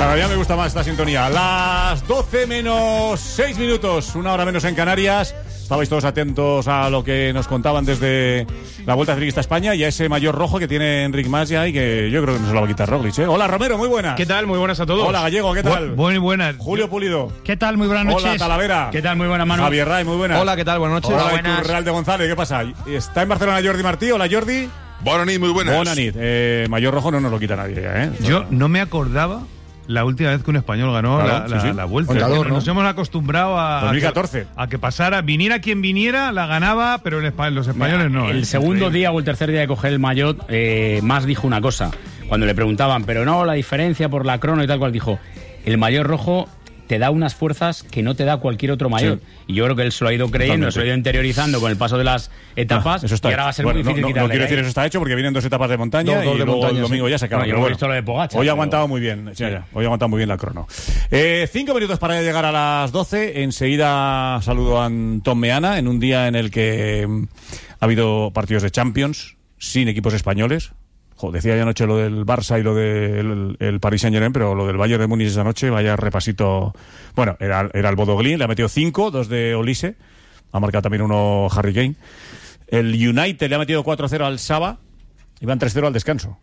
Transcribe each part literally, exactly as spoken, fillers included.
Cada día me gusta más esta sintonía. Las doce menos seis minutos, una hora menos en Canarias. Estabais todos atentos a lo que nos contaban desde la Vuelta Ciclista a España y a ese mayor rojo que tiene Enric Mas ya y que yo creo que no se lo va a quitar Roglic, ¿eh? Hola Romero, muy buenas. ¿Qué tal? Muy buenas a todos. Hola Gallego, ¿qué tal? Bu muy buenas. Julio Pulido. ¿Qué tal? Muy buenas noches. Hola Talavera. ¿Qué tal? Muy buenas, Manu. Javier Ray, muy buenas. Hola, ¿qué tal? Buenas noches. Hola, Hola, buenas. Real de González, ¿qué pasa? Está en Barcelona Jordi Martí. Hola Jordi. Buenas noches, muy buenas. Buenas noches. Eh, mayor rojo no nos lo quita nadie ya, ¿eh? Yo no me acordaba la última vez que un español ganó claro, la, sí, la, sí. la Vuelta. Contador, ¿no? Nos hemos acostumbrado a, dos mil catorce. a, que, a que pasara, viniera quien viniera, la ganaba, pero en España, los españoles no. El es segundo increíble. día o el tercer día de coger el maillot, eh, Mas dijo una cosa. Cuando le preguntaban, pero no, la diferencia por la crono y tal cual, dijo, el maillot rojo te da unas fuerzas que no te da cualquier otro maillot. Sí. Y yo creo que él se lo ha ido creyendo, Totalmente. se lo ha ido interiorizando con el paso de las etapas. No, eso está y ahora va a ser bueno, muy difícil no, no, quitarle. No quiero decir eso está hecho porque vienen dos etapas de montaña Dos, dos y de luego montaña, el domingo sí. ya se acaba. Bueno, yo Pero he bueno, visto lo de Pogačar, hoy ha pero- aguantado muy bien. Sí, ya, hoy ha aguantado muy bien la crono. Eh, cinco minutos para llegar a las doce. Enseguida saludo a Antón Meana en un día en el que mm, ha habido partidos de Champions sin equipos españoles. Joder, decía yo anoche lo del Barça y lo del el Paris Saint-Germain, pero lo del Bayern de Múnich esta noche, vaya repasito. Bueno, era, era el Bodo Glimt, le ha metido cinco, dos de Olise, ha marcado también uno Harry Kane. El United le ha metido cuatro cero al Saba, y van tres cero al descanso.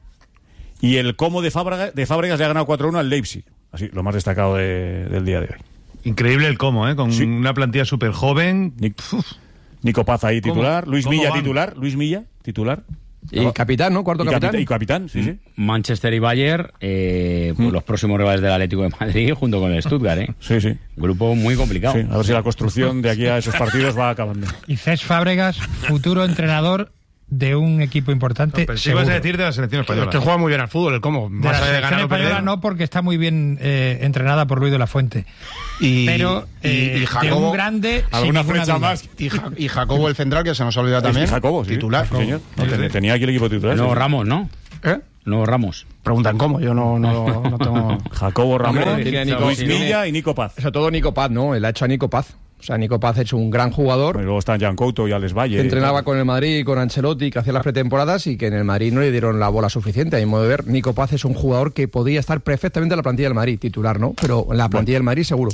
Y el Como de Fábregas, de Fábregas le ha ganado cuatro uno al Leipzig. Así, lo más destacado de, del día de hoy. Increíble el cómo, ¿eh? Con Sí. una plantilla súper joven. Nic- Nico Paz ahí titular, ¿Cómo? Luis ¿Cómo Milla van? titular, Luis Milla titular. Y capitán, ¿no? Cuarto Y capitán. capitán, y capitán, sí, sí. Manchester y Bayern, eh, pues los próximos rivales del Atlético de Madrid junto con el Stuttgart, ¿eh? Sí, sí. Grupo muy complicado. Sí, a ver si la construcción de aquí a esos partidos va acabando. Y Cesc Fábregas, futuro entrenador de un equipo importante. Pero si seguro. ibas a decir de la selección Pero española. es que juega muy bien al fútbol, el cómo. De Más la allá de selección ganar o española perder. no, porque está muy bien eh, entrenada por Luis de la Fuente. Y, Pero y- eh, y de Jacobo, un grande sin ¿Alguna ninguna flecha duda. más? y, Ja- y Jacobo el central, que se nos ha olvidado también. Sí, Jacobo, sí. Titular. Sí, señor. No, ten- tenía aquí el equipo titular. El sí, nuevo sí. Ramos, ¿no? ¿Eh? Nuevo Ramos. Preguntan cómo, yo no, no, no tengo... Jacobo Ramos, Hombre, tiene a Nico- Luis tiene- Milla y Nico Paz. Sobre todo Nico Paz, ¿no? Él ha hecho a Nico Paz. O sea, Nico Paz ha hecho un gran jugador. Y luego están Jan Couto y Alex Valle. Que entrenaba con el Madrid y con Ancelotti, que hacía las pretemporadas y que en el Madrid no le dieron la bola suficiente. A mi modo de ver, Nico Paz es un jugador que podía estar perfectamente en la plantilla del Madrid, titular, ¿no? Pero en la plantilla del Madrid seguro.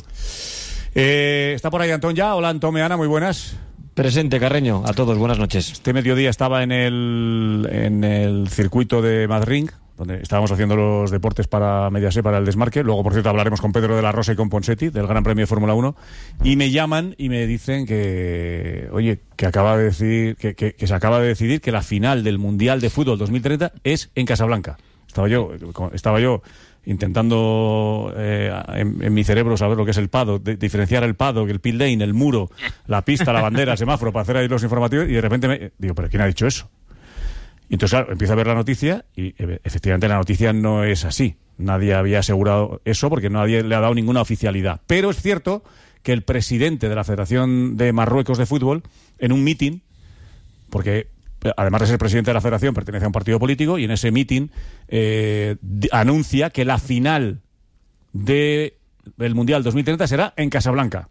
Eh, está por ahí Antón ya. Hola Antón Meana, muy buenas. Presente, Carreño. A todos, buenas noches. Este mediodía estaba en el, en el circuito de Madrid, donde estábamos haciendo los deportes para Mediaset, para el desmarque. Luego, por cierto, hablaremos con Pedro de la Rosa y con Ponseti, del Gran Premio de Fórmula uno. Y me llaman y me dicen que, oye, que acaba de decir, que, que, que se acaba de decidir que la final del Mundial de Fútbol dos mil treinta es en Casablanca. Estaba yo, estaba yo intentando eh, en, en mi cerebro saber lo que es el paddock, de, diferenciar el paddock, el pit lane, el muro, la pista, la bandera, el semáforo, para hacer ahí los informativos, y de repente me digo, ¿pero quién ha dicho eso? Y entonces, claro, empiezo a ver la noticia y e- efectivamente la noticia no es así. Nadie había asegurado eso porque nadie le ha dado ninguna oficialidad. Pero es cierto que el presidente de la Federación de Marruecos de Fútbol, en un mitin, porque además de ser presidente de la Federación, pertenece a un partido político, y en ese mitin eh, d- anuncia que la final de el Mundial dos mil treinta será en Casablanca.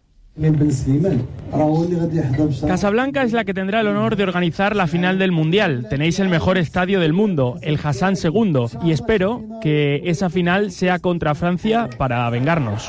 Casablanca es la que tendrá el honor de organizar la final del Mundial. Tenéis el mejor estadio del mundo, el Hassan segundo, y espero que esa final sea contra Francia para vengarnos.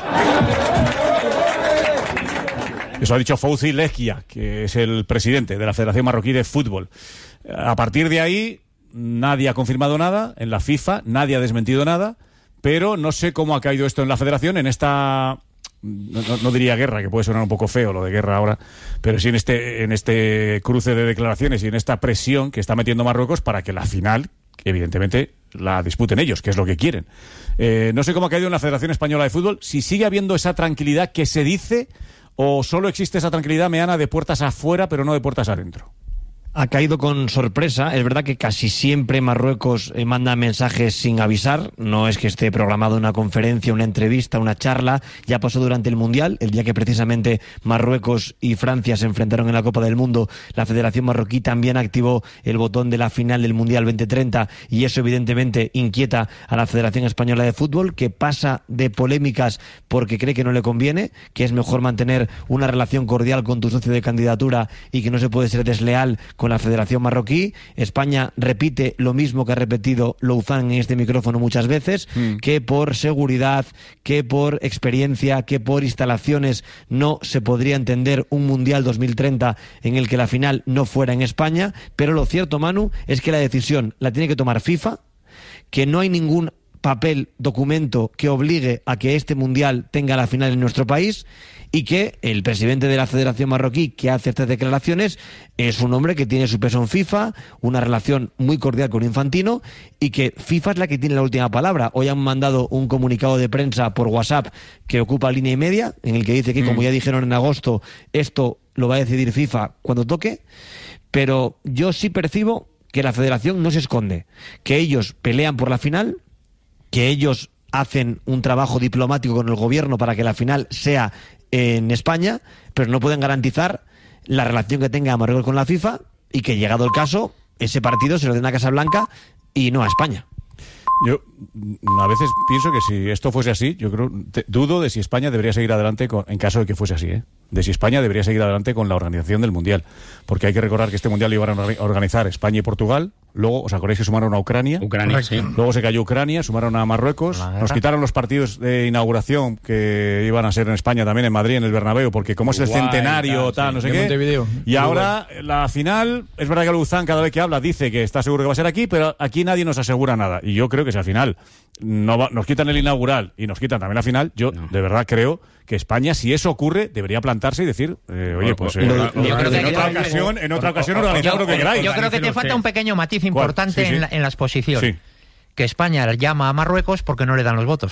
Eso ha dicho Fouzi Leghia, que es el presidente de la Federación Marroquí de Fútbol. A partir de ahí, nadie ha confirmado nada en la FIFA, nadie ha desmentido nada, pero no sé cómo ha caído esto en la Federación, en esta... No, no, no diría guerra, que puede sonar un poco feo lo de guerra ahora, pero sí en este, en este cruce de declaraciones y en esta presión que está metiendo Marruecos para que la final, evidentemente, la disputen ellos, que es lo que quieren. Eh, no sé cómo ha caído en la Federación Española de Fútbol, si sigue habiendo esa tranquilidad que se dice, o solo existe esa tranquilidad, Meana, de puertas afuera, pero no de puertas adentro. Ha caído con sorpresa. Es verdad que casi siempre Marruecos eh, manda mensajes sin avisar. No es que esté programado una conferencia, una entrevista, una charla. Ya pasó durante el Mundial, el día que precisamente Marruecos y Francia se enfrentaron en la Copa del Mundo. La Federación Marroquí también activó el botón de la final del Mundial veinte treinta, y eso evidentemente inquieta a la Federación Española de Fútbol, que pasa de polémicas porque cree que no le conviene, que es mejor mantener una relación cordial con tu socio de candidatura y que no se puede ser desleal con con la Federación Marroquí. España repite lo mismo que ha repetido Louzán en este micrófono muchas veces, mm. que por seguridad, que por experiencia, que por instalaciones no se podría entender un Mundial dos mil treinta en el que la final no fuera en España. Pero lo cierto, Manu, es que la decisión la tiene que tomar FIFA, que no hay ningún papel, documento que obligue a que este Mundial tenga la final en nuestro país, y que el presidente de la Federación Marroquí, que hace estas declaraciones, es un hombre que tiene su peso en FIFA, una relación muy cordial con Infantino, y que FIFA es la que tiene la última palabra. Hoy han mandado un comunicado de prensa por WhatsApp que ocupa línea y media, en el que dice que, mm. como ya dijeron en agosto, esto lo va a decidir FIFA cuando toque, pero yo sí percibo que la Federación no se esconde, que ellos pelean por la final, que ellos hacen un trabajo diplomático con el gobierno para que la final sea en España, pero no pueden garantizar la relación que tenga Marruecos con la FIFA, y que, llegado el caso, ese partido se lo den a Casablanca y no a España. Yo a veces pienso que si esto fuese así, yo creo, te, dudo de si España debería seguir adelante con, en caso de que fuese así, ¿eh? de si España debería seguir adelante con la organización del Mundial, porque hay que recordar que este Mundial lo iban a organizar España y Portugal. Luego, ¿os acordáis que sumaron a Ucrania? Ucrania, sí. Luego se cayó Ucrania, sumaron a Marruecos, nos quitaron los partidos de inauguración que iban a ser en España también, en Madrid, en el Bernabéu, porque como es el Uruguay, centenario, tal, tal sí. no sé qué. Montevideo. Y ahora, la final, es verdad que Louzán cada vez que habla dice que está seguro que va a ser aquí, pero aquí nadie nos asegura nada. Y yo creo que si al final no va, nos quitan el inaugural y nos quitan también la final, yo no. de verdad creo que España, si eso ocurre, debería plantarse y decir, eh, oye, pues eh, yo creo que en otra ocasión, en otra ocasión organizad lo que queráis. Yo creo que te falta un pequeño matiz importante sí, sí. En, la, en la exposición. Sí. Que España llama a Marruecos porque no le dan los votos.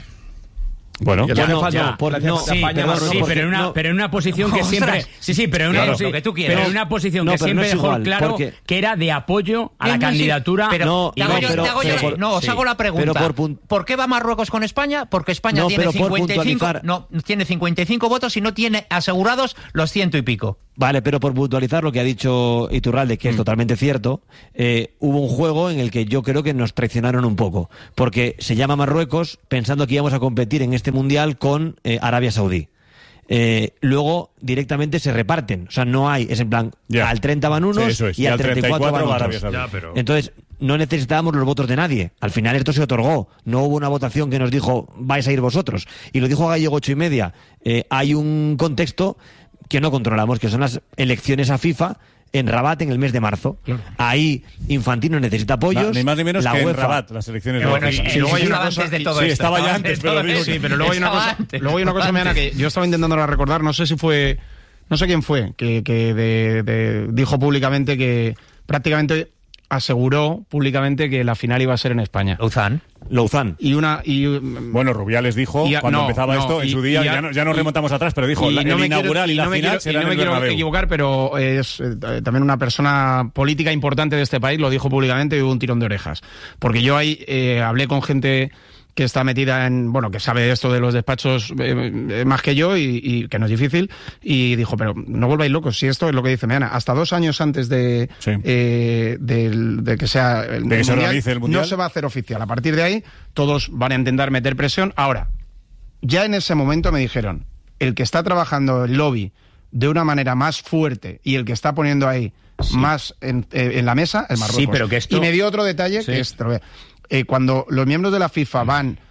Bueno, ya no, falta, ya, por, no, sí, España, pero, no, sí, pero en una no, pero en una posición que siempre sí sí pero en una, claro, sí, lo que tú quieras. pero en una posición no, que siempre no dejó igual, claro porque... que era de apoyo a la no, candidatura. Sí, pero no, te hago no, yo, pero, te hago yo, pero por, no, os sí, hago la pregunta. Por, pun... ¿Por qué va Marruecos con España? Porque España no, tiene cincuenta y cinco, puntualizar... no, tiene cincuenta y cinco votos y no tiene asegurados los ciento y pico. Vale, pero por puntualizar lo que ha dicho Iturralde, que es mm. totalmente cierto, eh, hubo un juego en el que yo creo que nos traicionaron un poco, porque se llama Marruecos pensando que íbamos a competir en este Mundial con eh, Arabia Saudí. Eh, luego directamente se reparten, o sea, no hay, es en plan, yeah. al treinta van unos sí, es. y, y al treinta y cuatro van otros. Ya, pero... Entonces, no necesitábamos los votos de nadie. Al final esto se otorgó. No hubo una votación que nos dijo, vais a ir vosotros. Y lo dijo Gallego ocho y media. Eh, hay un contexto que no controlamos, que son las elecciones a FIFA en Rabat en el mes de marzo. Claro. Ahí Infantino necesita apoyos. No, ni más ni menos la que UEFA, en Rabat, las elecciones de bueno, la FIFA. Y, y luego hay una cosa de todo sí, esto. estaba ya antes, pero digo, sí, pero luego hay una cosa, luego hay una cosa, Meana, que yo estaba intentando recordar, no sé si fue, no sé quién fue, que, que de, de, dijo públicamente que prácticamente aseguró públicamente que la final iba a ser en España. Louzán. Louzán. Y una y bueno, Rubiales dijo a, cuando no, empezaba no, esto en y, su día, ya, ya, no, ya nos remontamos y, atrás, pero dijo la, no el inaugural quiero, y la no final será en el Bernabéu. No me quiero equivocar, pero es eh, también una persona política importante de este país, lo dijo públicamente y hubo un tirón de orejas. Porque yo ahí eh, hablé con gente que está metida en, bueno, que sabe esto de los despachos eh, más que yo y, y que no es difícil, y dijo, pero no volváis locos, si esto es lo que dice Meana, hasta dos años antes de, sí. eh, de, de que sea el, de que se mundial, el mundial, no se va a hacer oficial. A partir de ahí, todos van a intentar meter presión. Ahora, ya en ese momento me dijeron, el que está trabajando el lobby de una manera más fuerte y el que está poniendo ahí sí. más en, eh, en la mesa es Marruecos. Sí, pero que esto... Y me dio otro detalle, sí. que es... Eh, cuando los miembros de la FIFA van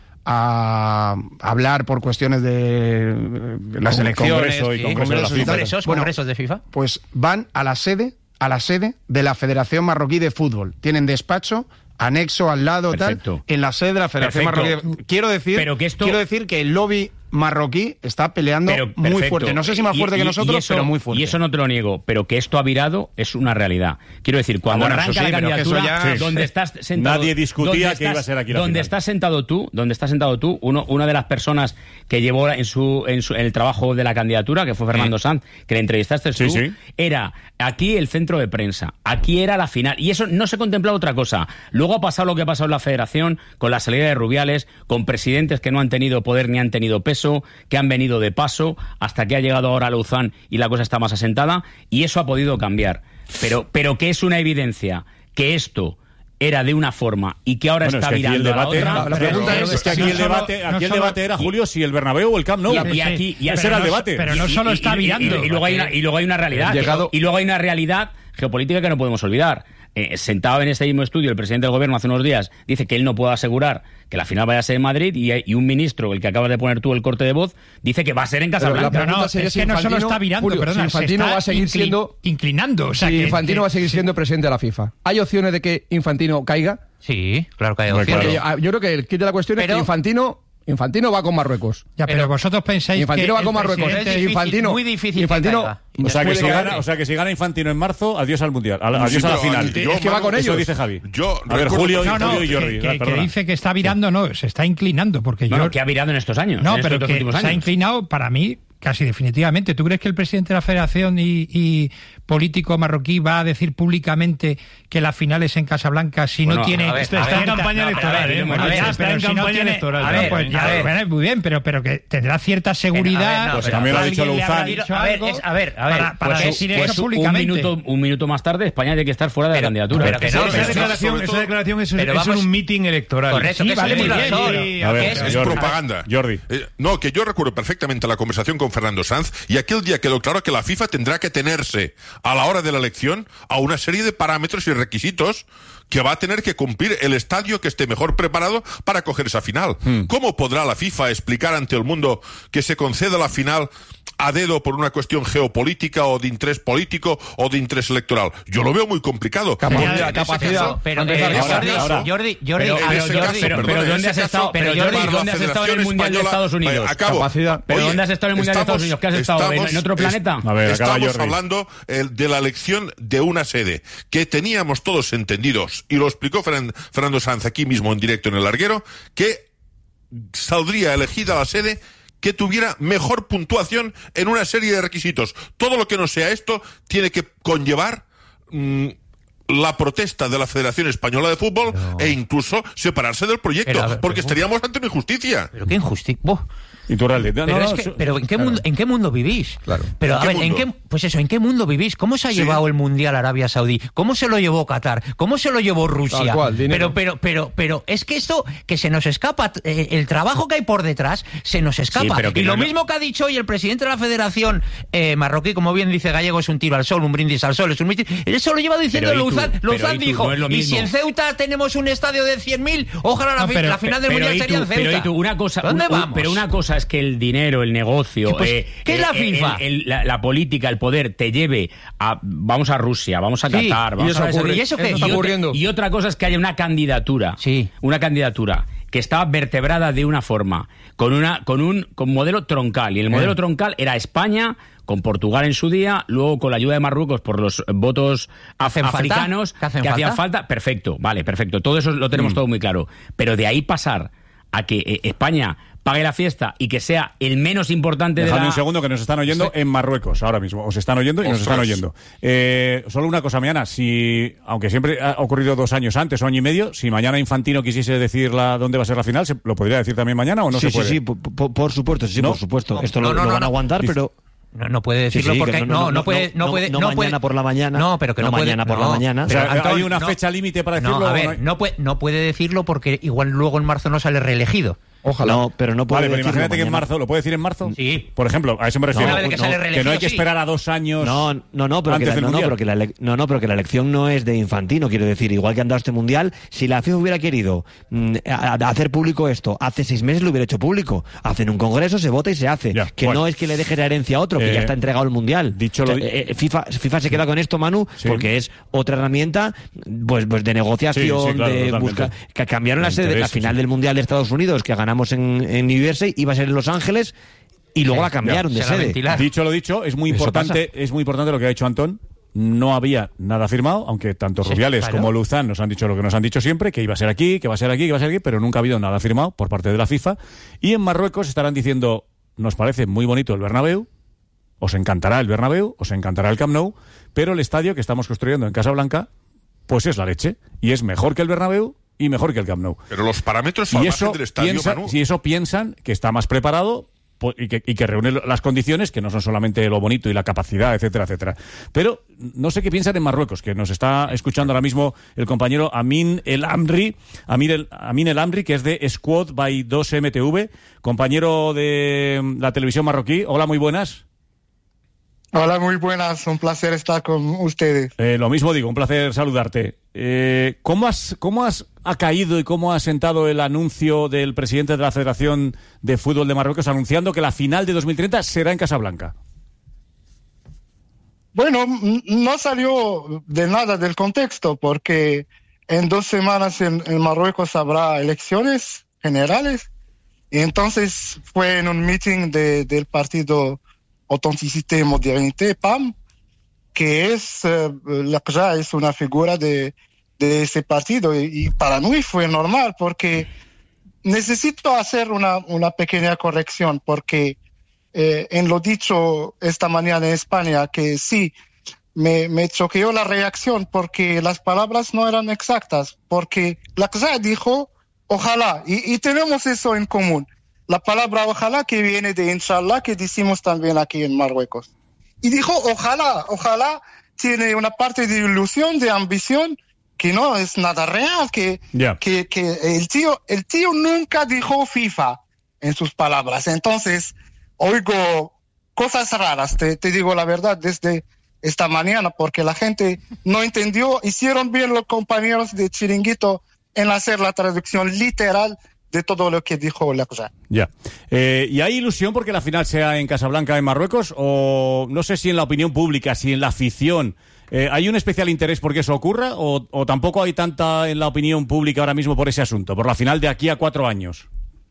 a hablar por cuestiones de las elecciones, Congreso y Congreso congresos, de la FIFA. Congresos, bueno, congresos de FIFA, pues van a la sede, a la sede de la Federación Marroquí de Fútbol. Tienen despacho anexo al lado, Perfecto. tal, en la sede de la Federación Perfecto. Marroquí. Quiero decir, pero que esto... quiero decir que el lobby marroquí está peleando pero, muy fuerte. No sé si más fuerte y, que nosotros, y eso, pero muy fuerte. Y eso no te lo niego, pero que esto ha virado es una realidad. Quiero decir, cuando ah, bueno, arranca sí, la candidatura, ya... donde estás sentado... Nadie discutía estás, que iba a ser aquí la Donde final. estás sentado tú, donde estás sentado tú, uno, una de las personas que llevó en su, en su en el trabajo de la candidatura, que fue Fernando sí. Sanz, que le entrevistaste tú, sí, sí. era aquí el centro de prensa, aquí era la final, y eso no se contemplaba otra cosa. Luego ha pasado lo que ha pasado en la Federación, con la salida de Rubiales, con presidentes que no han tenido poder ni han tenido peso, que han venido de paso, hasta que ha llegado ahora Louzán y la cosa está más asentada, y eso ha podido cambiar. Pero, pero que es una evidencia que esto era de una forma y que ahora bueno, está es que virando el debate, a la otra. La pregunta es, es que aquí no el debate, solo, aquí no el debate era, Julio, si el Bernabéu o el Camp Nou. Y, y aquí, y ese era el no, debate. Pero no solo está virando. Y, y, y, luego hay una, y luego hay una realidad. Llegado... Y luego hay una realidad geopolítica que no podemos olvidar. Eh, sentado en este mismo estudio, el presidente del gobierno hace unos días dice que él no puede asegurar que la final vaya a ser en Madrid y, y un ministro, el que acabas de poner tú el corte de voz, dice que va a ser en Casablanca. No, no, es que no solo está virando, Julio, perdona, si Infantino se está va a seguir inclin, siendo inclinando. O sea, si que, Infantino que, va a seguir siendo presidente de la FIFA. ¿Hay opciones de que Infantino caiga? Sí, claro que hay Muy opciones. claro. Yo, yo creo que el kit de la cuestión Pero- es que Infantino Infantino va con Marruecos. Ya, pero, Pero- vosotros pensáis Infantino que va con el Marruecos. presidente- Es difícil, Infantino, muy difícil Infantino que caiga. O sea, que puede si caer. gana, o sea que si gana Infantino en marzo, adiós al Mundial. A- Adiós Sí, a la pero final. yo, Es que va con Eso ellos. dice Javi. Yo a ver, recuerdo- Julio, No, no, Julio y que, Jordi. que- ah, que perdona. dice que está virando, no, se está inclinando, porque No, yo... no, que ha virado en estos años. No, en pero estos dos que últimos se ha años. inclinado para mí casi definitivamente. ¿Tú crees que el presidente de la Federación y, y político marroquí va a decir públicamente que la final es en Casablanca si Bueno, no tiene... a ver, Está, a está en ver, campaña no, electoral, a ver, ¿eh? bueno, Bueno, a ver, ya está pero en si no campaña tiene- electoral. a No, ver, pues ya, a ver. bueno, muy bien, pero, pero que tendrá cierta seguridad. A ver, no, Pues pero también lo ha dicho alguien le habrá Louzán. dicho A ver, algo es- a ver, a ver, para, para pues- decir Pues eso un públicamente. minuto, un minuto más tarde, España tiene que estar fuera de la Pero- candidatura. pero que no, Esa pero- declaración, sobre esa todo- declaración es, un- pero es vamos- vamos- un meeting electoral. Correcto, Sí, que vale, eso muy es bien, razón. sí. A ver, Que es- Es Jordi. propaganda. Jordi. Eh, no, que yo recuerdo perfectamente la conversación con Fernando Sanz y aquel día quedó claro que la FIFA tendrá que tenerse a la hora de la elección a una serie de parámetros y requisitos que va a tener que cumplir el estadio que esté mejor preparado para coger esa final. Hmm. ¿Cómo podrá la FIFA explicar ante el mundo que se conceda la final a dedo por una cuestión geopolítica o de interés político o de interés electoral? Yo lo veo muy complicado. Capacidad, Porque en ese capacidad. caso- Pero, Para eh, empezar, ahora, Jordi, ahora. Jordi, Jordi, Pero a en ver, ese Jordi, caso, pero- perdón, pero en ¿dónde ese has caso, estado? Pero llamar Jordi, la ¿dónde has estado en el Federación Mundial de Española- Estados Unidos? Eh, acabo. Capacidad. ¿Pero Oye, dónde has estado en el Mundial de Estados Unidos? ¿Qué has estado? ¿En- en otro planeta? A ver, acaba estamos Jordi. hablando eh, de la elección de una sede que teníamos todos entendidos, y lo explicó Fern- Fernando Sanz aquí mismo en directo en el larguero, que saldría elegida la sede que tuviera mejor puntuación en una serie de requisitos. Todo lo que no sea esto tiene que conllevar mm, la protesta de la Federación Española de Fútbol Pero- e incluso separarse del proyecto, Pero, a ver, porque pero- estaríamos ante una injusticia. Pero qué injusticia. Buah. Y tú, Raldi. No, Pero, no, es no, que- su- pero ¿en qué claro. mundo, en qué mundo vivís? Claro. Pero ¿En a qué ver, ¿en mundo? qué, pues eso, ¿en qué mundo vivís? ¿Cómo se ha Sí. llevado el Mundial a Arabia Saudí? ¿Cómo se lo llevó Qatar? ¿Cómo se lo llevó Rusia? Tal cual, dinero. pero, pero, pero, pero es que esto que se nos escapa, eh, el trabajo que hay por detrás se nos escapa. pero que y lo no- mismo que ha dicho hoy el presidente de la Federación eh, marroquí, como bien dice Gallego, es un tiro al sol, un brindis al sol, es un mitin. Eso lo lleva diciendo Pero, ¿y tú? Louzán. Pero, Louzán ¿y tú? dijo, No es lo y mismo. si en Ceuta tenemos un estadio de cien mil, ojalá la, No, fi- pero- la final del Pero, Mundial ¿y sería tú? en Pero, Ceuta. ¿y tú? Una cosa, ¿Dónde un- un- vamos? pero una cosa es que el dinero, el negocio, Pues, eh, ¿qué es la eh, FIFA? el- el- la, la política, el poder te lleve a vamos a Rusia, vamos a Sí, Qatar, y vamos eso a Arabia ocurre. Saudí. ¿Y eso qué? Eso está y, otra, ocurriendo. y otra cosa es que haya una candidatura, Sí. una candidatura que estaba vertebrada de una forma, con una con un con modelo troncal, y el modelo troncal era España con Portugal en su día, luego con la ayuda de Marruecos por los votos ¿Hacen falta? africanos ¿Que hacen que hacían falta? falta, perfecto, vale, perfecto, todo eso lo tenemos todo muy claro, pero de ahí pasar a que eh, España pague la fiesta y que sea el menos importante de Dejadme la... un segundo que nos están oyendo Sí. en Marruecos ahora mismo. Os están oyendo y nos Ostras. están oyendo. Eh, solo una cosa, mañana, si, aunque siempre ha ocurrido dos años antes o año y medio, si mañana Infantino quisiese decir la, dónde va a ser la final, ¿se lo podría decir también mañana o no sí, se sí, puede? sí, por, por- por supuesto, sí, ¿No? por supuesto. Esto No, lo, no, lo no, van a no. aguantar, Dice- pero... No, no puede Sí, decirlo sí, porque que no, no, puede, no, no- puede, no no puede- mañana por la mañana. No, pero que no, No puede, mañana por la no, mañana. O sea, pero, Antón, ¿hay una no. fecha límite para No, decirlo? a o ver, no hay? no puede, no puede decirlo porque igual luego en marzo no sale reelegido. Ojalá. No, pero no puede Vale, pero decirlo imagínate que en mañana. marzo, ¿lo puede decir en marzo? Sí. Por ejemplo, a eso me refiero. Una vez que sale que no hay reelegido, que sí. esperar a dos años. No, no, no, pero, que antes la, del no, no, Mundial. pero que la ele- no, no, pero que la elección no es de Infantino, quiero decir, igual que han dado este mundial, si la FIFA hubiera querido mm, a- a hacer público esto, hace seis meses lo hubiera hecho público. Hacen un congreso, se vota y se hace. Ya, que bueno. no es que le deje la herencia a otro, que Eh, ya está entregado el mundial. dicho O sea, lo di- eh, eh, FIFA, FIFA se queda con esto, Manu, Sí. porque es otra herramienta pues, pues de negociación, Sí, sí, claro, de totalmente. buscar. Que cambiaron la De sede, la interés, final sí. del mundial de Estados Unidos, que ganamos en, en New Jersey, iba a ser en Los Ángeles. Y luego Sí, la cambiaron ya. de Se la sede. ventilaron. Dicho lo dicho, es muy Eso importante, es muy importante lo que ha dicho Antón. No había nada firmado, aunque tanto Sí, Rubiales claro. como Louzán nos han dicho lo que nos han dicho siempre, que iba a ser aquí, que va a ser aquí, que va a ser aquí, pero nunca ha habido nada firmado por parte de la FIFA. Y en Marruecos estarán diciendo, nos parece muy bonito el Bernabéu, os encantará el Bernabéu, os encantará el Camp Nou, pero el estadio que estamos construyendo en Casablanca, pues es la leche. Y es mejor que el Bernabéu y mejor que el Camp Nou. Pero los parámetros al Y margen eso, del estadio, piensa, Manu, si eso piensan que está más preparado po- y que, y que reúne lo- las condiciones, que no son solamente lo bonito y la capacidad, etcétera, etcétera. Pero no sé qué piensan en Marruecos, que nos está escuchando ahora mismo el compañero Amin El Amri, Amin El, Amin El Amri, que es de Squad by dos M T V, compañero de la televisión marroquí. Hola, muy buenas. Hola, muy buenas, un placer estar con ustedes. Eh, lo mismo digo, un placer saludarte. Eh, ¿cómo, has, ¿Cómo has ha caído y cómo ha sentado el anuncio del presidente de la Federación de Fútbol de Marruecos anunciando que la final de dos mil treinta será en Casablanca? Bueno, no salió de nada del contexto, porque en dos semanas en, en Marruecos habrá elecciones generales, y entonces fue en un meeting de, del partido Authenticité y Modernité, P A M, que es, eh, Lakja es una figura de, de ese partido, y, y para mí fue normal, porque necesito hacer una, una pequeña corrección, porque eh, en lo dicho esta mañana en España, que sí, me, me choqueó la reacción, porque las palabras no eran exactas, porque Lakja dijo ojalá, y, y tenemos eso en común. La palabra ojalá, que viene de inshallah, que decimos también aquí en Marruecos. Y dijo ojalá, ojalá tiene una parte de ilusión, de ambición, que no es nada real, que, yeah. que, que el tío, el tío nunca dijo FIFA en sus palabras. Entonces, oigo cosas raras, te, te digo la verdad, desde esta mañana, porque la gente no entendió. Hicieron bien los compañeros de Chiringuito en hacer la traducción literal de todo lo que dijo Lakja. Ya. Eh, ¿Y hay ilusión porque la final sea en Casablanca, en Marruecos? O no sé si en la opinión pública, si en la afición, eh, ¿hay un especial interés por que eso ocurra? O, ¿O tampoco hay tanta en la opinión pública ahora mismo por ese asunto, por la final de aquí a cuatro años?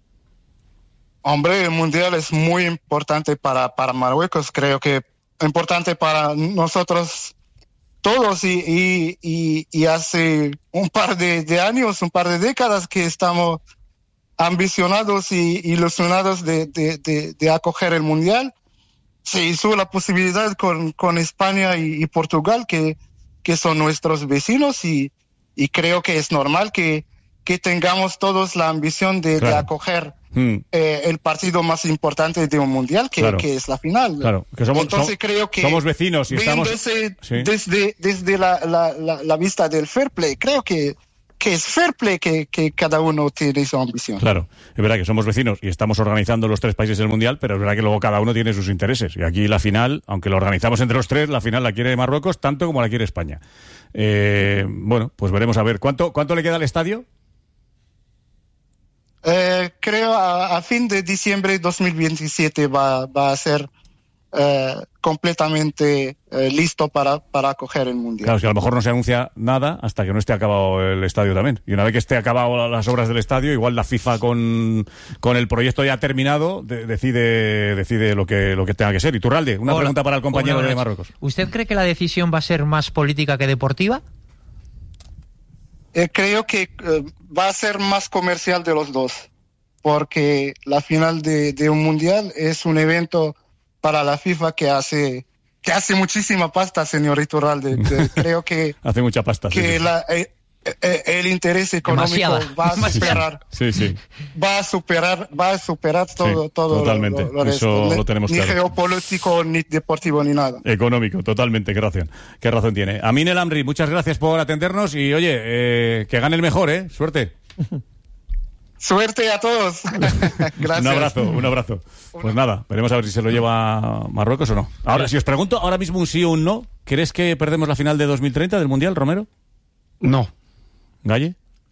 Hombre, el Mundial es muy importante para, para Marruecos. Creo que importante para nosotros todos. Y, y, y, y hace un par de, de años, un par de décadas que estamos ambicionados y ilusionados de, de, de, de acoger el Mundial. Se hizo la posibilidad con, con España y, y Portugal, que, que son nuestros vecinos, y, y creo que es normal que, que tengamos todos la ambición de, claro. de acoger hmm. eh, el partido más importante de un Mundial, que, claro. que es la final. Claro, que somos, Entonces so, creo que somos vecinos y estamos... ¿sí? Desde, desde la, la, la, la vista del fair play, creo que que es fair play que, que cada uno tiene su ambición. Claro, es verdad que somos vecinos y estamos organizando los tres países del Mundial, pero es verdad que luego cada uno tiene sus intereses. Y aquí la final, aunque la organizamos entre los tres, la final la quiere Marruecos tanto como la quiere España. Eh, bueno, pues veremos a ver. ¿Cuánto, cuánto le queda al estadio? Eh, creo a, a fin de diciembre de dos mil veintisiete va, va a ser eh, completamente eh, listo para, para acoger el Mundial. Claro, es que a lo mejor no se anuncia nada hasta que no esté acabado el estadio también. Y una vez que esté acabado las obras del estadio, igual la FIFA con, con el proyecto ya terminado de, decide decide lo que lo que tenga que ser. Iturralde, una Hola. pregunta para el compañero Hola, de Marruecos. ¿Usted cree que la decisión va a ser más política que deportiva? Eh, creo que eh, va a ser más comercial de los dos, porque la final de, de un Mundial es un evento para la FIFA que hace que hace muchísima pasta, señor Iturralde. Creo que hace mucha pasta. Que sí, la, eh, eh, el interés económico Demasiada. va a superar, sí, sí. va a superar, va a superar todo, sí, todo. Totalmente. Lo, lo, lo Eso resto. lo tenemos ni claro. Ni geopolítico, ni deportivo, ni nada. Económico, totalmente. Qué razón, qué razón tiene. Amin El Amri, muchas gracias por atendernos y oye, eh, que gane el mejor, eh. Suerte. Suerte a todos. Gracias. Un abrazo, un abrazo. Pues nada, veremos a ver si se lo lleva Marruecos o no. Ahora, si os pregunto ahora mismo un sí o un no, ¿crees que perdemos la final de dos mil treinta del Mundial, Romero? No. ¿Galle?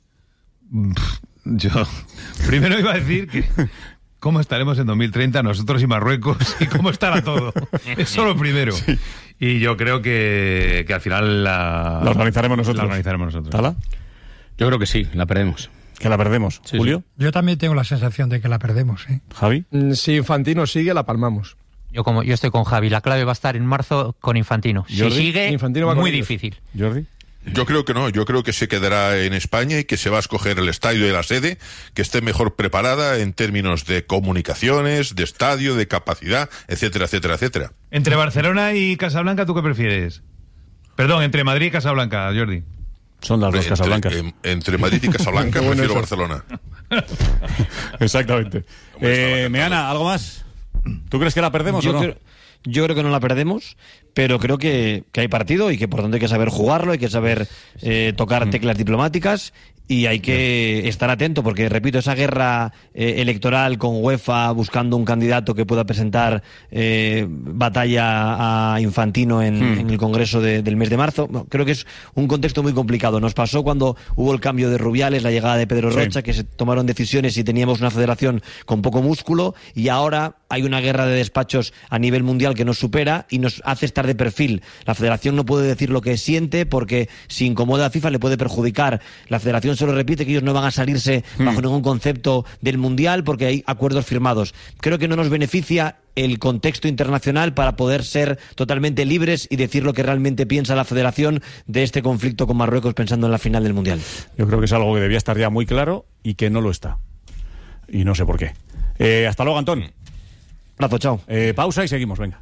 Yo primero iba a decir que cómo estaremos en dos mil treinta nosotros y Marruecos y cómo estará todo. Eso lo primero. Sí. Y yo creo que, que al final la, la organizaremos nosotros. La organizaremos nosotros. ¿Tala? Yo creo que sí, la perdemos. ¿Que la perdemos? Sí, ¿Julio? Sí. Yo también tengo la sensación de que la perdemos, ¿eh? ¿Javi? Si Infantino sigue, la palmamos. Yo como yo estoy con Javi, la clave va a estar en marzo con Infantino. Si ¿Jordi? sigue, Infantino va muy con difícil. ¿Jordi? Yo creo que no, yo creo que se quedará en España y que se va a escoger el estadio y la sede que esté mejor preparada en términos de comunicaciones, de estadio, de capacidad, etcétera, etcétera, etcétera. Entre Barcelona y Casablanca, ¿tú qué prefieres? Perdón, entre Madrid y Casablanca, Jordi. Son las dos entre, Casablancas. En, entre Madrid y Casablanca bueno, prefiero eso. Barcelona. Exactamente. Eh, Meana, ¿algo más? ¿Tú crees que la perdemos yo o no? Creo, yo creo que no la perdemos, pero creo que, que hay partido y que por tanto hay que saber jugarlo, hay que saber eh, tocar teclas diplomáticas y hay que estar atento porque, repito, esa guerra eh, electoral con UEFA buscando un candidato que pueda presentar eh, batalla a Infantino en, hmm. en el Congreso de, del mes de marzo, bueno, creo que es un contexto muy complicado. Nos pasó cuando hubo el cambio de Rubiales, la llegada de Pedro Rocha, sí. que se tomaron decisiones y teníamos una federación con poco músculo, y ahora hay una guerra de despachos a nivel mundial que nos supera y nos hace estar de perfil. La federación no puede decir lo que siente porque si incomoda a FIFA le puede perjudicar. La federación se lo repite que ellos no van a salirse bajo hmm. ningún concepto del mundial porque hay acuerdos firmados. Creo que no nos beneficia el contexto internacional para poder ser totalmente libres y decir lo que realmente piensa la federación de este conflicto con Marruecos pensando en la final del mundial. Yo creo que es algo que debía estar ya muy claro y que no lo está. Y no sé por qué. Eh, hasta luego, Antón. Abrazo, chao. Eh, pausa y seguimos, venga.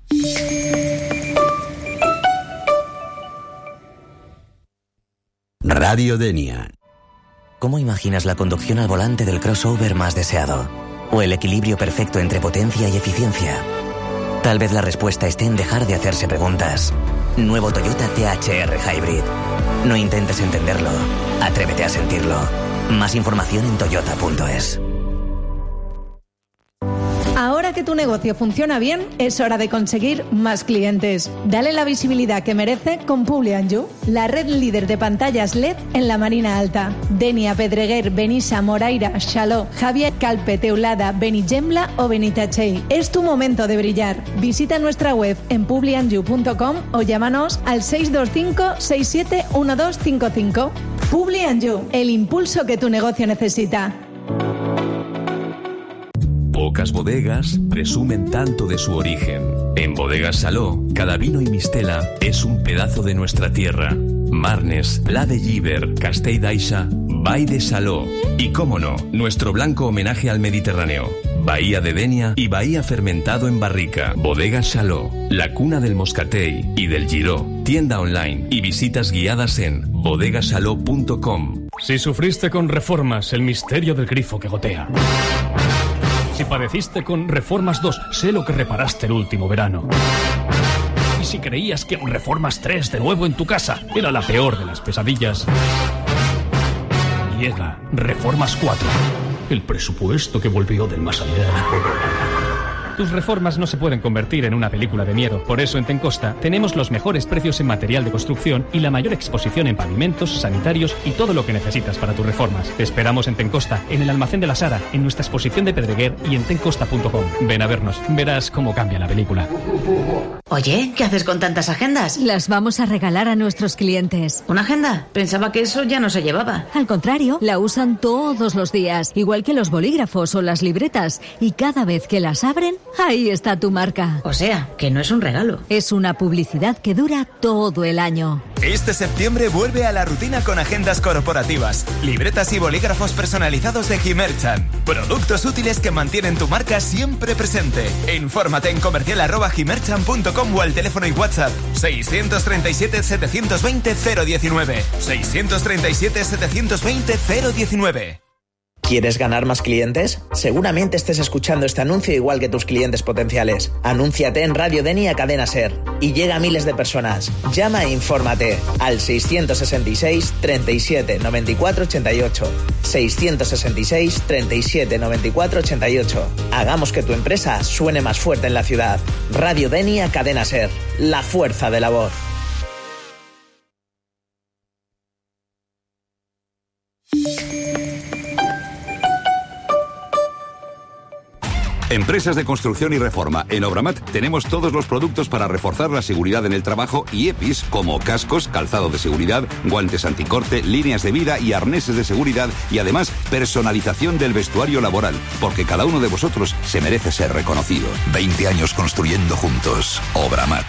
Radio Denia. ¿Cómo imaginas la conducción al volante del crossover más deseado? ¿O el equilibrio perfecto entre potencia y eficiencia? Tal vez la respuesta esté en dejar de hacerse preguntas. Nuevo Toyota T H R Hybrid. No intentes entenderlo. Atrévete a sentirlo. Más información en toyota punto es. Ahora que tu negocio funciona bien, es hora de conseguir más clientes. Dale la visibilidad que merece con Publi and You, la red líder de pantallas L E D en la Marina Alta. Denia, Pedreguer, Benissa, Moraira, Xaló, Javier, Calpe, Teulada, Benigembla o Benitachell. Es tu momento de brillar. Visita nuestra web en publi and you punto com o llámanos al seis dos cinco, seis siete uno dos cinco cinco. Publi and You, el impulso que tu negocio necesita. Pocas bodegas presumen tanto de su origen. En Bodegas Saló, cada vino y mistela es un pedazo de nuestra tierra. Marnes, La de Llíber, Castell d'Aixa, Vall de Saló. Y cómo no, nuestro blanco homenaje al Mediterráneo. Bahía de Denia y Bahía fermentado en barrica. Bodegas Saló, la cuna del moscatell y del giró. Tienda online y visitas guiadas en bodegasaló punto com. Si sufriste con Reformas, el misterio del grifo que gotea. Si padeciste con Reformas dos, sé lo que reparaste el último verano. Y si creías que Reformas tres de nuevo en tu casa era la peor de las pesadillas, llega Reformas cuatro, el presupuesto que volvió del más allá. Tus reformas no se pueden convertir en una película de miedo. Por eso en Tencosta tenemos los mejores precios en material de construcción y la mayor exposición en pavimentos, sanitarios y todo lo que necesitas para tus reformas. Te esperamos en Tencosta, en el almacén de la Sara, en nuestra exposición de Pedreguer y en tencosta punto com. Ven a vernos, verás cómo cambia la película. Oye, ¿qué haces con tantas agendas? Las vamos a regalar a nuestros clientes. ¿Una agenda? Pensaba que eso ya no se llevaba. Al contrario, la usan todos los días, igual que los bolígrafos o las libretas, y cada vez que las abren, ahí está tu marca. O sea, que no es un regalo. Es una publicidad que dura todo el año. Este septiembre vuelve a la rutina con agendas corporativas, libretas y bolígrafos personalizados de Gimerchan. Productos útiles que mantienen tu marca siempre presente. Infórmate en comercial arroba gimerchan punto com o al teléfono y WhatsApp seiscientos treinta y siete, setecientos veinte, cero diecinueve. seiscientos treinta y siete, setecientos veinte, cero diecinueve. ¿Quieres ganar más clientes? Seguramente estés escuchando este anuncio igual que tus clientes potenciales. Anúnciate en Radio Denia Cadena Ser y llega a miles de personas. Llama e infórmate al seiscientos sesenta y seis, treinta y siete, noventa y cuatro, ochenta y ocho. seiscientos sesenta y seis, treinta y siete, noventa y cuatro, ochenta y ocho. Hagamos que tu empresa suene más fuerte en la ciudad. Radio Denia Cadena Ser. La fuerza de la voz. Empresas de construcción y reforma. En Obramat tenemos todos los productos para reforzar la seguridad en el trabajo y E P Is como cascos, calzado de seguridad, guantes anticorte, líneas de vida y arneses de seguridad y además personalización del vestuario laboral, porque cada uno de vosotros se merece ser reconocido. veinte años construyendo juntos. Obramat.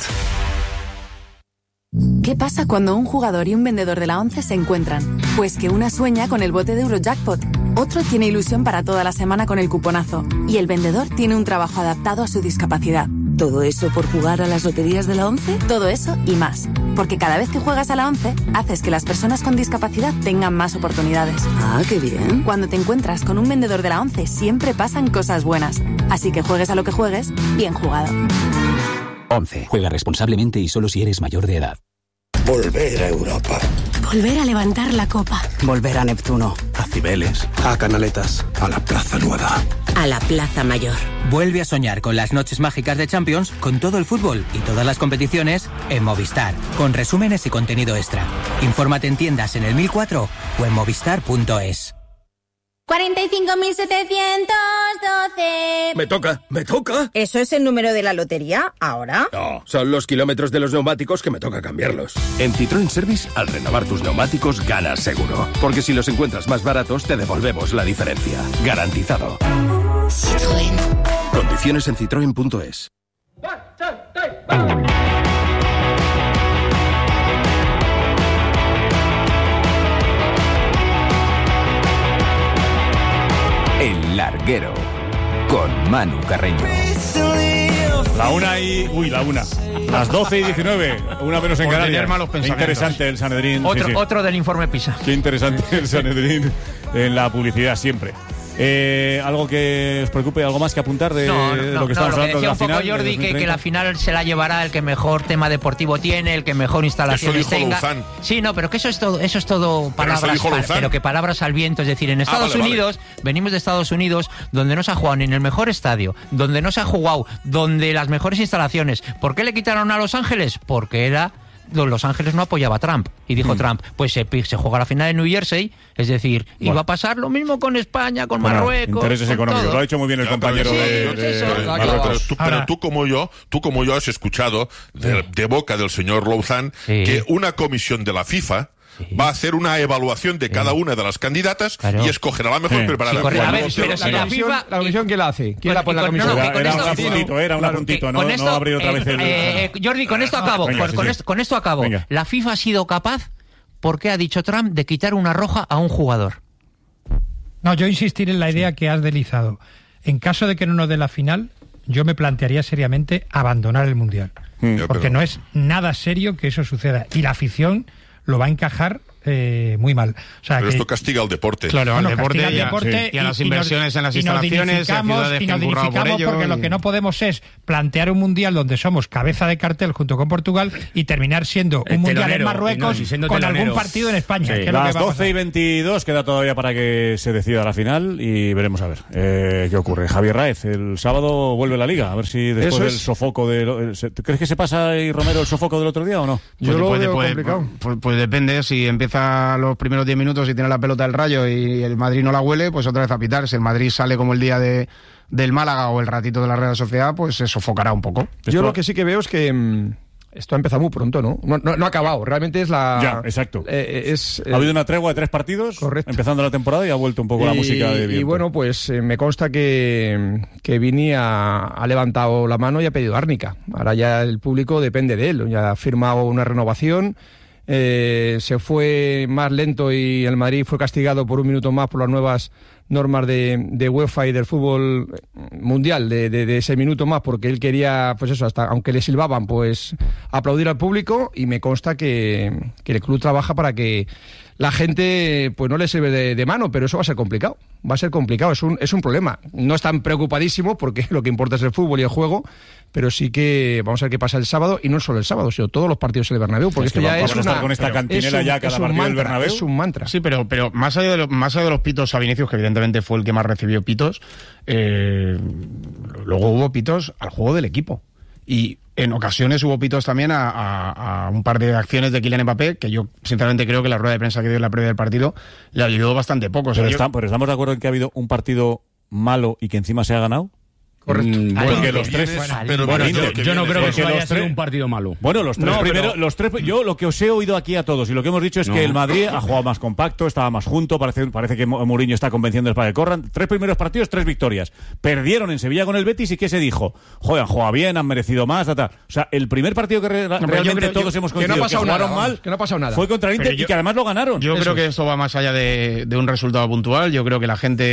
¿Qué pasa cuando un jugador y un vendedor de la ONCE se encuentran? Pues que una sueña con el bote de Eurojackpot, otro tiene ilusión para toda la semana con el cuponazo y el vendedor tiene un trabajo adaptado a su discapacidad. ¿Todo eso por jugar a las loterías de la ONCE? Todo eso y más. Porque cada vez que juegas a la ONCE, haces que las personas con discapacidad tengan más oportunidades. Ah, qué bien. Cuando te encuentras con un vendedor de la ONCE, siempre pasan cosas buenas. Así que juegues a lo que juegues, bien jugado. once. Juega responsablemente y solo si eres mayor de edad. Volver a Europa. Volver a levantar la copa. Volver a Neptuno. A Cibeles. A Canaletas. A la Plaza Nueva. A la Plaza Mayor. Vuelve a soñar con las noches mágicas de Champions, con todo el fútbol y todas las competiciones en Movistar, con resúmenes y contenido extra. Infórmate en tiendas en el mil cuatro o en movistar punto es. cuarenta y cinco mil setecientos doce. Me toca, me toca. ¿Eso es el número de la lotería ahora? No, son los kilómetros de los neumáticos que me toca cambiarlos. En Citroën Service, al renovar tus neumáticos, ganas seguro. Porque si los encuentras más baratos, te devolvemos la diferencia. Garantizado. Citroën. Condiciones en citroen punto es. El Larguero, con Manu Carreño. La una y... Uy, la una. Las doce y diecinueve. Una menos en Por Canarias. tener malos Qué pensamientos. interesante el Sanedrín. Otro, sí, sí. otro del informe PISA. Qué interesante el Sanedrín en la publicidad siempre. Eh, ¿Algo que os preocupe? ¿Algo más que apuntar de No, no, no, lo que estamos no, hablando de decía la un poco final? Jordi de que, que dos mil treinta? la final se la llevará el que mejor tema deportivo tiene, el que mejor instalaciones Eso dijo tenga. Luzán. Sí, no, pero que eso es todo, eso es todo palabras, eso dijo pa- Luzán. pero que palabras al viento, es decir, en Estados vale, vale. Unidos, venimos de Estados Unidos, donde no se ha jugado ni en el mejor estadio, donde no se ha jugado, donde las mejores instalaciones. ¿Por qué le quitaron a Los Ángeles? Porque era Los Ángeles no apoyaba a Trump. Y dijo mm. Trump, pues se, se juega la final en New Jersey, es decir, bueno. iba a pasar lo mismo con España, con bueno, Marruecos. Intereses con económicos, todo. lo ha dicho muy bien el Ya, compañero pero, de, sí, de, eso, de pero, Marruecos. pero, tú, pero Ahora, tú como yo, tú como yo has escuchado de, de boca del señor Luzán sí. que una comisión de la FIFA Sí. va a hacer una evaluación de cada una de las candidatas claro. y escogerá la mejor sí. preparada. Sí, a ver, pero si la, la comisión, FIFA... ¿La comisión quién la hace? ¿Quién la pone la comisión? No, no, era, era un apuntito, era un apuntito, no, esto, no abrir otra eh, vez el... Eh, Jordi, con esto acabo, Venga, con, sí, con, sí. Esto, con esto acabo. Venga. La FIFA ha sido capaz, porque ha dicho Trump, de quitar una roja a un jugador. No, yo insistir en la idea que has deslizado. En caso de que no nos dé la final, yo me plantearía seriamente abandonar el Mundial. Mm, porque pero... no es nada serio que eso suceda. Y la afición lo va a encajar eh, muy mal. O sea, pero que, esto castiga al deporte. Claro, bueno, al deporte, al y, a, deporte y a las y, inversiones y nos, en las y instalaciones, a ciudades y que nos han currado por ello. Porque y... lo que no podemos es plantear un mundial donde somos cabeza de cartel junto con Portugal y terminar siendo un mundial en Marruecos no, si con telonero. Algún partido en España. Sí. Que Las es lo que doce y veintidós queda todavía para que se decida la final y veremos a ver eh, qué ocurre. Javier Raez, el sábado vuelve la Liga, a ver si después Eso del es. sofoco de... ¿Crees que se pasa ahí, Romero, el sofoco del otro día o no? Yo pues, lo pues, veo pues, complicado. Pues, pues depende, si empieza los primeros diez minutos y tiene la pelota del Rayo y el Madrid no la huele, pues otra vez a pitar. Si el Madrid sale como el día de del Málaga o el ratito de la Real Sociedad, pues se sofocará un poco. Yo lo que sí que veo es que mmm, esto ha empezado muy pronto, ¿no? No, no, no ha acabado, realmente es la... Ya, exacto. Eh, es, eh, ha habido una tregua de tres partidos, correcto. Empezando la temporada y ha vuelto un poco y, la música de viento. Y bueno, pues eh, me consta que, que Vini ha, ha levantado la mano y ha pedido árnica. Ahora ya el público depende de él, ya ha firmado una renovación. Eh, se fue más lento y el Madrid fue castigado por un minuto más por las nuevas normas de, de UEFA y del fútbol mundial de, de, de ese minuto más, porque él quería, pues eso, hasta aunque le silbaban, pues aplaudir al público, y me consta que, que el club trabaja para que la gente pues no le sirve de, de mano, pero eso va a ser complicado, va a ser complicado, es un, es un problema. No están preocupadísimos porque lo que importa es el fútbol y el juego, pero sí que vamos a ver qué pasa el sábado, y no solo el sábado, sino todos los partidos en el Bernabéu, porque es esto ya es una... con esta cantinela ya cada partido del Bernabéu. Es un mantra. Sí, pero, pero más, allá de lo, más allá de los pitos a Vinicius, que evidentemente fue el que más recibió pitos, eh, luego hubo pitos al juego del equipo. Y en ocasiones hubo pitos también a, a, a un par de acciones de Kylian Mbappé, que yo sinceramente creo que la rueda de prensa que dio en la previa del partido le ayudó bastante poco. O sea, pero, yo... está, pero estamos de acuerdo en que ha habido un partido malo y que encima se ha ganado. Correcto. Mm, bueno, porque los tres, pero bueno, yo, yo no creo que eso haya sido un partido malo. Bueno, los tres no, primeros, pero... los tres, yo lo que os he oído aquí a todos y lo que hemos dicho es no. que el Madrid ha jugado más compacto, estaba más junto, parece, parece que Mourinho está convenciendo para que corran. Tres primeros partidos, tres victorias. Perdieron en Sevilla con el Betis y ¿qué se dijo? Joder, han jugado bien, han merecido más, ta, ta. O sea, el primer partido que re, no, realmente creo, todos yo, hemos coincidido que, no que jugaron nada, mal, que no ha pasado nada. Fue contra el Inter yo, y que además lo ganaron. Yo eso creo es. que esto va más allá de, de un resultado puntual. Yo creo que la gente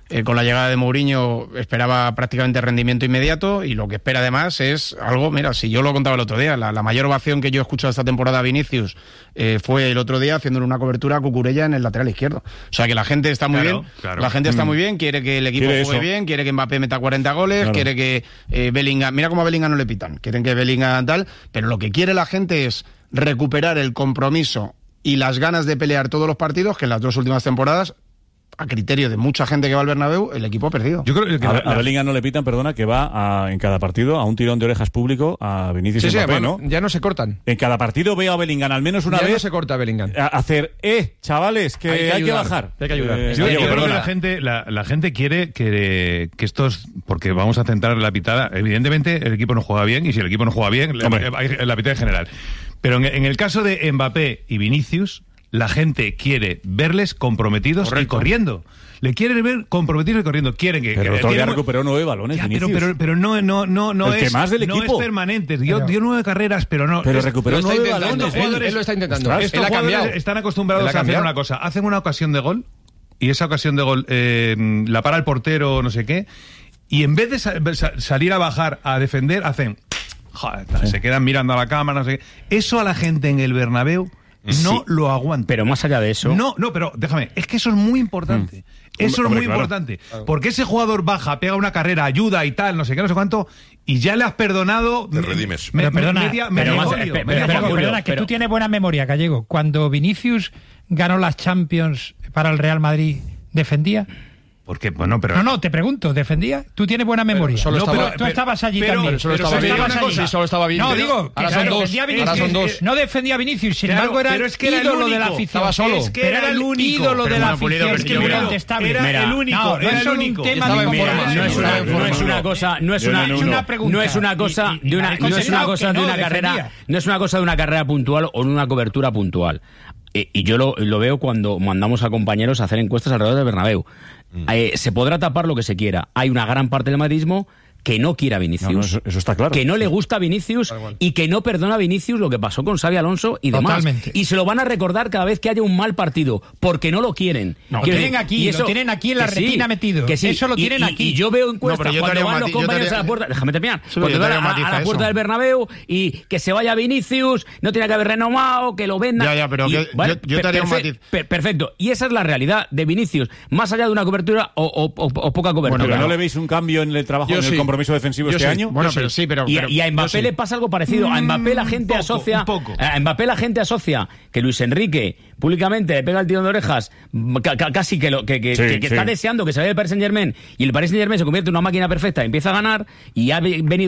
eh, con la llegada de Mourinho esperaba prácticamente rendimiento inmediato y lo que espera además es algo, mira, si yo lo contaba el otro día, la, la mayor ovación que yo he escuchado esta temporada a Vinicius eh, fue el otro día haciéndole una cobertura a Cucurella en el lateral izquierdo. O sea que la gente está muy claro, bien, claro. la gente está mm. muy bien, quiere que el equipo Quiere juegue eso. bien, quiere que Mbappé meta cuarenta goles, Claro. quiere que eh, Bellingham, mira cómo a Bellingham no le pitan, quieren que Bellingham tal, pero lo que quiere la gente es recuperar el compromiso y las ganas de pelear todos los partidos que en las dos últimas temporadas, a criterio de mucha gente que va al Bernabéu, el equipo ha perdido. Yo creo que A, la- a Bellingham no le pitan, perdona, que va a, en cada partido a un tirón de orejas público a Vinicius Sí, y sí, Mbappé, bueno, ¿no? ya no se cortan. En cada partido veo a Bellingham al menos una ya vez no se corta Bellingham. a- hacer, eh, chavales, que Hay hay que que, ayudar, bajar. hay que ayudar. Eh, Yo, Diego, yo creo que perdona. la gente, la, la gente quiere que, que estos, porque vamos a centrar la pitada, evidentemente el equipo no juega bien y si el equipo no juega bien, Hombre. la, hay la pitada en general. Pero en, en el caso de Mbappé y Vinicius, la gente quiere verles comprometidos Correcto. y corriendo. Le quieren ver comprometidos y corriendo. Quieren que... Pero que el otro día tienen- recuperó nueve balones, Ya, pero, Vinicius. pero, pero no, no, no, no El que es, más del no equipo. es permanente. Dio, Pero- dio nueve carreras, pero no. Pero es- recuperó lo está nueve intentando. balones. Él- jugadores- él lo está intentando. Ostras, Estos Él ha jugadores cambiado. están acostumbrados Él ha a hacer cambiado. una cosa. Hacen una ocasión de gol y esa ocasión de gol eh, la para el portero no sé qué y en vez de sa- sa- salir a bajar a defender, hacen... Joder, se quedan mirando a la cámara, no sé qué. Eso a la gente en el Bernabéu no Sí. lo aguanta. Pero más allá de eso... No, no, pero déjame, es que eso es muy importante. Eso Hombre, es muy claro. importante. Porque ese jugador baja, pega una carrera, ayuda y tal, no sé qué, no sé cuánto, y ya le has perdonado. Te redimes. me- Pero perdona, media- pero media más- folio, espera, media espera, folio. Julio, Perdona, que pero- tú tienes buena memoria, Gallego. Cuando Vinicius ganó las Champions para el Real Madrid, ¿defendía? Porque, bueno, pero. No, no, te pregunto, ¿defendía? Tú tienes buena memoria. solo No, estaba- pero tú pero- estabas allí pero- también. pero solo estaba Tú bien. estabas Una cosa, allí. sí, solo estaba bien. No, Pero- digo, que ahora son dos, defendía a ahora Vinicius. son dos. No defendía a Vinicius, sin Claro, embargo era pero es que era el ídolo de la único. afición. Estaba solo. Es que era el único. ídolo de Pero la bueno, Pulido, afición. pero Es que yo muy creo- contestable. Era Mira, el único. No, no era es el solo un único. tema Estaba de en Mira, forma, forma. no es estaba una, en no forma. es una cosa, no es Yo una, en no, uno. una pregunta. no es una cosa Y- y- de y una, me has no es una contestado cosa que de no, una carrera, defendía. no es una cosa de una carrera puntual o de una cobertura puntual. Eh, y yo lo, lo veo cuando mandamos a compañeros a hacer encuestas alrededor del Bernabéu. Eh, se podrá tapar lo que se quiera. Hay una gran parte del madridismo que no quiere a Vinicius, No, no, eso, eso está claro. que no le gusta a Vinicius y que no perdona a Vinicius lo que pasó con Xabi Alonso y demás. Totalmente. Y se lo van a recordar cada vez que haya un mal partido, porque no lo quieren. No, lo Quiero tienen decir, aquí, y lo tienen aquí en la que sí, retina metido. que sí. Eso lo Y- tienen y- aquí. Y yo veo encuestas No, pero yo te cuando haría un van los matiz, yo te compañeros haría- a la puerta. Déjame terminar. Sí, Cuando yo te van haría a, un matiz a a la eso. puerta del Bernabéu y que se vaya Vinicius, no tiene que haber renomado, que lo vendan. Ya, ya, pero Y, que- vale, yo- yo te haría un perfe- matiz. per- Perfecto. Y esa es la realidad de Vinicius, más allá de una cobertura o, o- o- o poca cobertura. Bueno, pero ¿no le veis un cambio en el trabajo, Yo en sí. el compromiso defensivo Yo este sí. año? Bueno, Yo pero sí, pero... Y, pero- y a yo Mbappé sí. le pasa algo parecido. A Mbappé la gente poco, asocia. un poco. A Mbappé la gente asocia que Luis Enrique públicamente le pega el tirón de orejas, ca- ca- casi que, lo, que, que, Sí, que- que sí. está deseando que se vaya el Paris Saint Germain y el Paris Saint Germain se convierte en una máquina perfecta, empieza a ganar y ha ve- venido